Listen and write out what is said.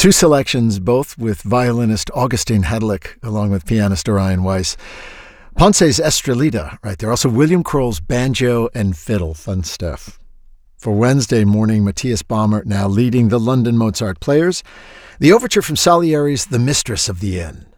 Two selections, both with violinist Augustin Hedelick, along with pianist Orion Weiss. Ponce's Estrelita, right there. Also William Kroll's banjo and fiddle. Fun stuff. For Wednesday morning, Matthias Baumert now leading the London Mozart Players. The overture from Salieri's The Mistress of the Inn.